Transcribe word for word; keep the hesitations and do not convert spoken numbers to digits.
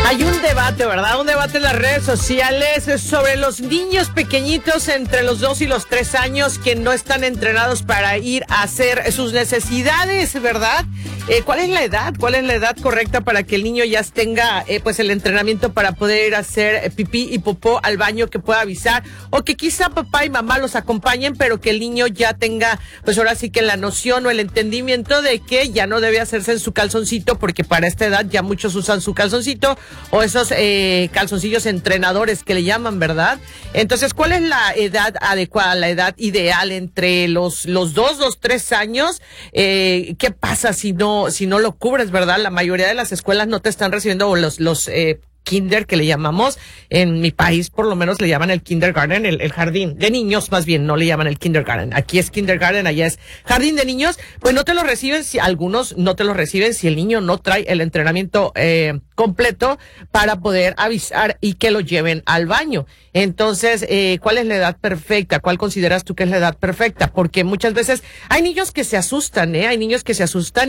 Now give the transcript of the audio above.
Hay un debate, ¿verdad? Un debate en las redes sociales sobre los niños pequeñitos entre los dos y los tres años que no están entrenados para ir a hacer sus necesidades, ¿verdad? Eh, ¿Cuál es la edad? ¿Cuál es la edad correcta para que el niño ya tenga eh, pues el entrenamiento para poder ir a hacer pipí y popó al baño, que pueda avisar? O que quizá papá y mamá los acompañen, pero que el niño ya tenga, pues ahora sí que la noción o el entendimiento de que ya no debe hacerse en su calzoncito, porque para esta edad ya muchos usan su calzoncito o esos eh, calzoncillos entrenadores que le llaman, ¿verdad? Entonces, ¿cuál es la edad adecuada, la edad ideal entre los los dos, los tres años? Eh, ¿Qué pasa si no si no lo cubres, verdad? La mayoría de las escuelas no te están recibiendo, o los los eh, kinder que le llamamos, en mi país por lo menos le llaman el kindergarten, el, el jardín de niños, más bien, no le llaman el kindergarten. Aquí es kindergarten, allá es jardín de niños. Pues no te lo reciben, si algunos no te lo reciben si el niño no trae el entrenamiento eh, completo para poder avisar y que lo lleven al baño. Entonces, eh, ¿cuál es la edad perfecta? ¿Cuál consideras tú que es la edad perfecta? Porque muchas veces hay niños que se asustan, ¿eh? Hay niños que se asustan